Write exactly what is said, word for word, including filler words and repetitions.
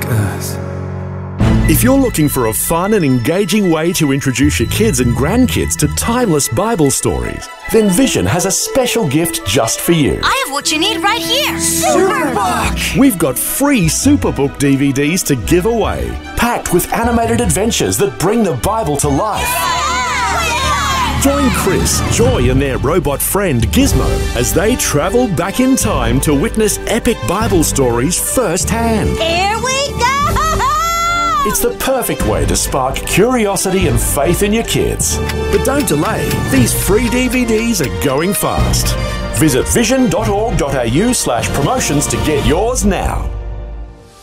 us. If you're looking for a fun and engaging way to introduce your kids and grandkids to timeless Bible stories, then Vision has a special gift just for you. I have what you need right here. Superbook! We've got free Superbook D V Ds to give away, packed with animated adventures that bring the Bible to life. Join Chris, Joy and their robot friend Gizmo as they travel back in time to witness epic Bible stories firsthand. Here we go! It's the perfect way to spark curiosity and faith in your kids. But don't delay, these free D V Ds are going fast. Visit vision dot org dot a u slash promotions to get yours now.